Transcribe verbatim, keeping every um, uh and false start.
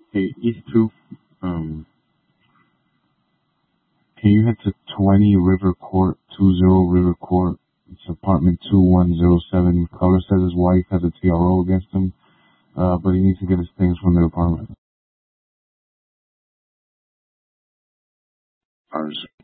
Hey, East two, um, can you head to twenty River Court, two zero River Court? It's apartment two one zero seven. Caller says his wife has a T R O against him, uh, but he needs to get his things from their apartment. Ours.